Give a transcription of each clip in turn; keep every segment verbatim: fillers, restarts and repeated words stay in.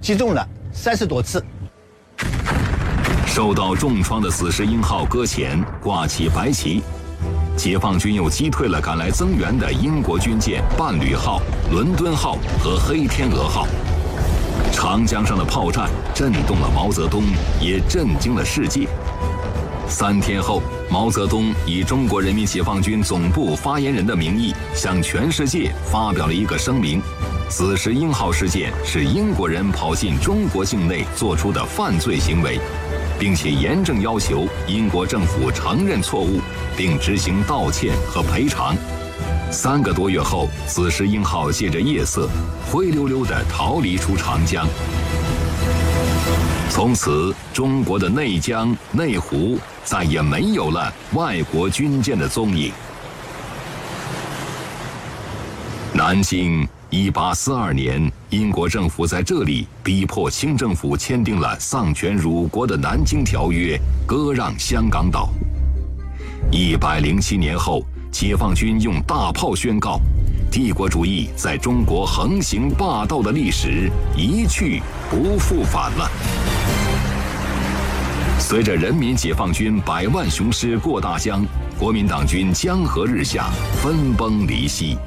击中了三十多次。 受到重创的死士鹰号搁浅，挂起白旗。解放军又击退了赶来增援的英国军舰伴侣号、伦敦号和黑天鹅号。长江上的炮战震动了毛泽东，也震惊了世界。三天后，毛泽东以中国人民解放军总部发言人的名义，向全世界发表了一个声明：死士鹰号事件是英国人跑进中国境内做出的犯罪行为，并且严正要求英国政府承认错误，并执行道歉和赔偿。三个多月后，死士鹰号借着夜色，灰溜溜地逃离出长江。从此，中国的内江、内湖再也没有了外国军舰的踪影。南京，一八四二年，英国政府在这里逼迫清政府签订了丧权辱国的《南京条约》，割让香港岛。一百零七年后，解放军用大炮宣告，帝国主义在中国横行霸道的历史一去不复返了。随着人民解放军百万雄师过大江，国民党军江河日下，分崩离析。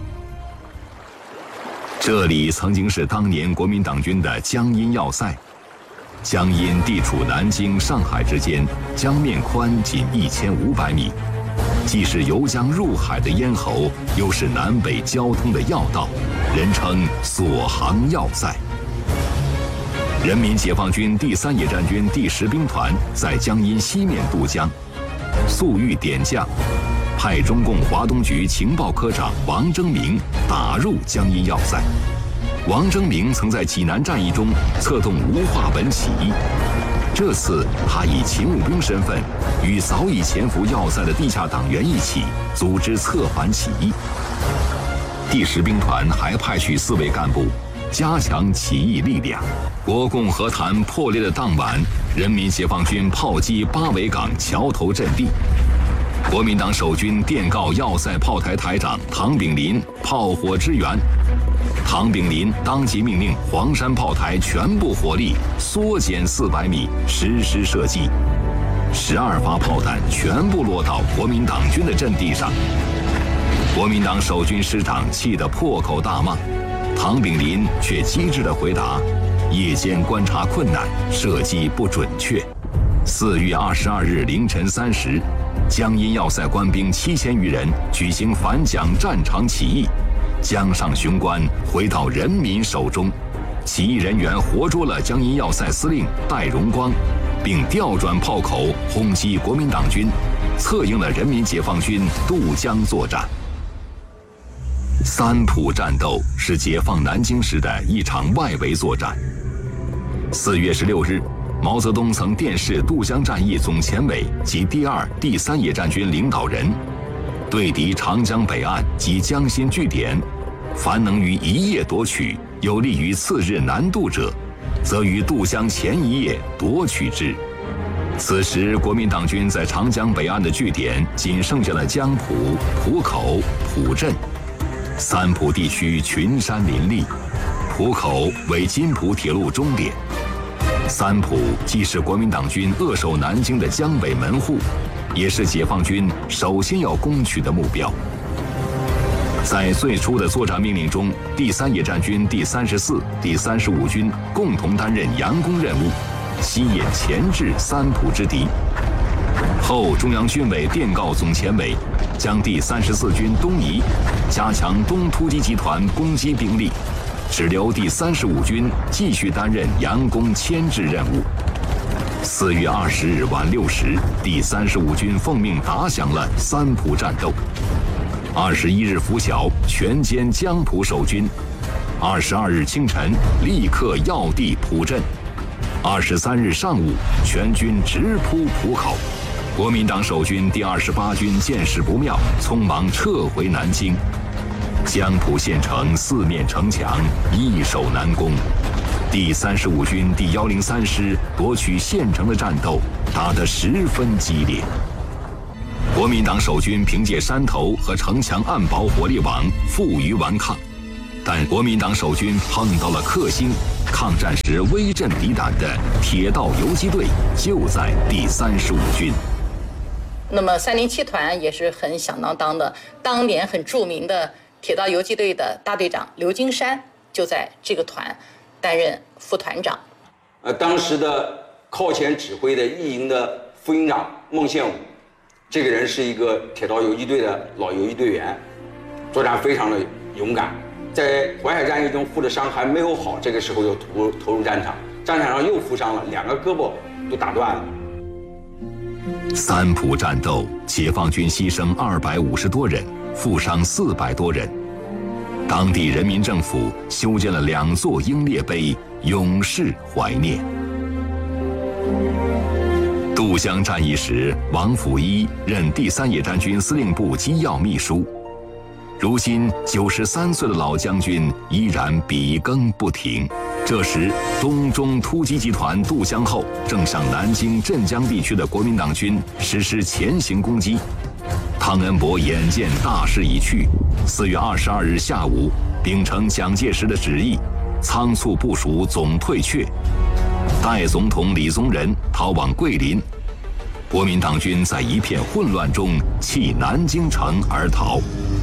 这里曾经是当年国民党军的江阴要塞。江阴地处南京、上海之间，江面宽仅一千五百米，既是由江入海的咽喉，又是南北交通的要道，人称锁航要塞。人民解放军第三野战军第十兵团在江阴西面渡江，粟裕点将，派中共华东局情报科长王征明打入江阴要塞。王征明曾在济南战役中策动吴化本起义，这次他以勤务兵身份，与早已潜伏要塞的地下党员一起组织策反起义。第十兵团还派去四位干部，加强起义力量。国共和谈破裂的当晚，人民解放军炮击八维港桥头阵地。国民党守军电告要塞炮台台长唐炳麟炮火支援，唐炳麟当即命令黄山炮台全部火力缩减四百米，实施射击。十二发炮弹全部落到国民党军的阵地上。国民党守军师长气得破口大骂，唐炳麟却机智地回答：夜间观察困难，射击不准确。四月二十二日凌晨三时，江阴要塞官兵七千余人举行反蒋战场起义，江上雄关回到人民手中。起义人员活捉了江阴要塞司令戴荣光，并调转炮口轰击国民党军，策应了人民解放军渡江作战。三浦战斗是解放南京时的一场外围作战。四月十六日，毛泽东曾电示渡江战役总前委及第二、第三野战军领导人，对敌长江北岸及江心据点，凡能于一夜夺取，有利于次日南渡者，则于渡江前一夜夺取之。此时，国民党军在长江北岸的据点仅剩下了江浦、浦口、浦镇。三浦地区群山林立，浦口为津浦铁路终点。三浦既是国民党军扼守南京的江北门户，也是解放军首先要攻取的目标。在最初的作战命令中，第三野战军第三十四、第三十五军共同担任佯攻任务，吸引钳制三浦之敌。后中央军委电告总前委，将第三十四军东移，加强东突击集团攻击兵力，只留第三十五军继续担任佯攻牵制任务。四月二十日晚六时，第三十五军奉命打响了三浦战斗。二十一日拂晓，全歼江浦守军。二十二日清晨，立刻要地浦镇。二十三日上午，全军直扑浦口。国民党守军第二十八军见势不妙，匆忙撤回南京。江浦县城四面城墙，易守难攻。第三十五军第一零三师夺取县城的战斗打得十分激烈。国民党守军凭借山头和城墙暗堡火力网负隅顽抗，但国民党守军碰到了克星， 抗战时威震敌胆的铁道游击队就在第三十五军。 那么三零七团也是很响当当的，当年很著名的铁道游击队的大队长刘金山就在这个团担任副团长。 呃，当时的靠前指挥的一营的副营长孟宪武，这个人是一个铁道游击队的老游击队员，作战非常的勇敢。在淮海战役中负的伤还没有好，这个时候又投入投入战场，战场上又负伤了，两个胳膊都打断了。 三浦战斗，解放军牺牲二百五十多人，负伤四百多人。当地人民政府修建了两座英烈碑，永世怀念。渡江战役时，王辅一任第三野战军司令部机要秘书。如今九十三岁的老将军依然笔耕不停。这时，东中突击集团渡江后，正向南京、镇江地区的国民党军实施前行攻击。汤恩伯眼见大势已去，四月二十二日下午，秉承蒋介石的旨意，仓促部署总退却。代总统李宗仁逃往桂林，国民党军在一片混乱中弃南京城而逃。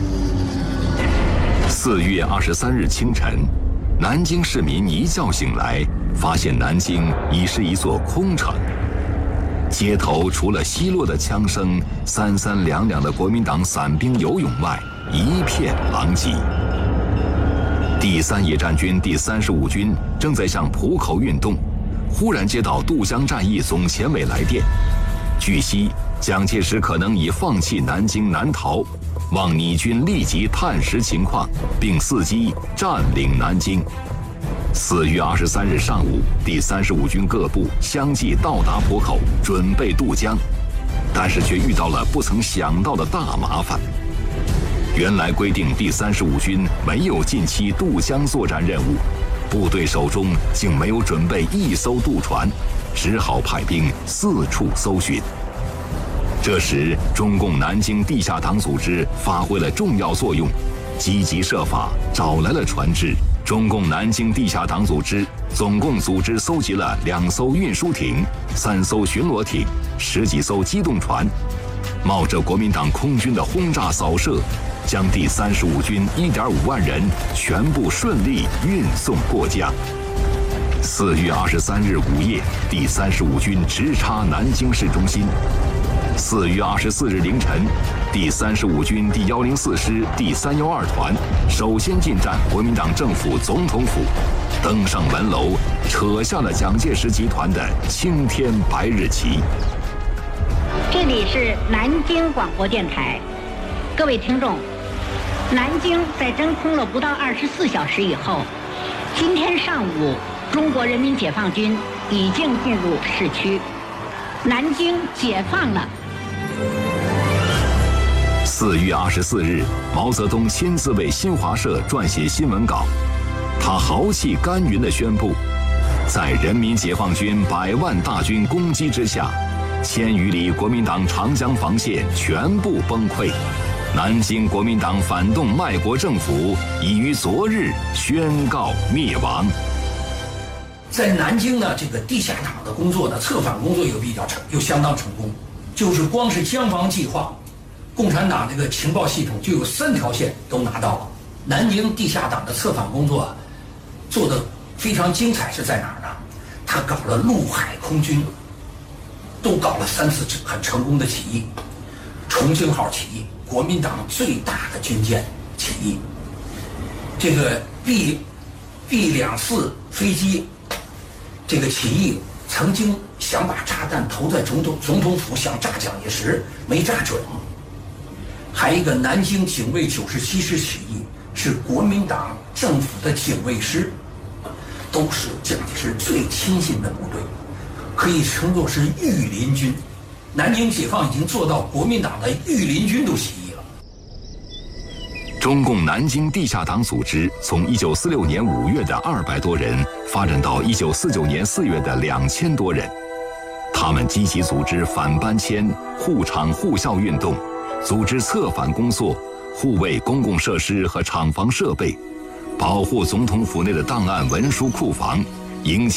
四月二十三日清晨，南京市民一觉醒来，发现南京已是一座空城。街头除了稀落的枪声、三三两两的国民党散兵游勇外，一片狼藉。第三野战军第三十五军正在向浦口运动，忽然接到渡江战役总前委来电，据悉蒋介石可能已放弃南京南逃，望拟军立即探实情况，并伺机占领南京。四月二十三日上午，第三十五军各部相继到达浦口，准备渡江，但是却遇到了不曾想到的大麻烦。原来规定第三十五军没有近期渡江作战任务，部队手中竟没有准备一艘渡船，只好派兵四处搜寻。这时，中共南京地下党组织发挥了重要作用，积极设法找来了船只。中共南京地下党组织总共组织搜集了两艘运输艇、三艘巡逻艇、十几艘机动船，冒着国民党空军的轰炸扫射，将第三十五军一点五万人全部顺利运送过江。四月二十三日午夜，第三十五军直插南京市中心。四月二十四日凌晨，第三十五军第幺零四师第三幺二团首先进占国民党政府总统府，登上门楼，扯下了蒋介石集团的青天白日旗。 这里是南京广播电台，各位听众，南京在真空了不到二十四小时以后，今天上午，中国人民解放军已经进入市区，南京解放了。 四月二十四日，毛泽东亲自为新华社撰写新闻稿，他豪气干云地宣布，在人民解放军百万大军攻击之下，千余里国民党长江防线全部崩溃，南京国民党反动卖国政府已于昨日宣告灭亡。 在南京呢，这个地下党的工作呢，策反工作又比较成，又相当成功。就是光是江防计划，共产党这个情报系统就有三条线都拿到了。南京地下党的策反工作做得非常精彩，是在哪儿呢？他搞了陆海空军，都搞了三次很成功的起义。重庆号起义，国民党最大的军舰起义。这个 B B 两四飞机，这个起义曾经想把炸弹投在总统总统府，想炸蒋介石，没炸准。还有一个南京警卫九十七师起义，是国民党政府的警卫师，都是蒋介石最亲信的部队，可以称作是御林军。南京解放已经做到国民党的御林军都起义了。 中共南京地下党组织从一九四六年五月的二百多人发展到一九四九年四月的两千多人，他们积极组织反搬迁、护厂护校运动，组织策反工作，护卫公共设施和厂房设备， 保护总统府内的档案文书库房，迎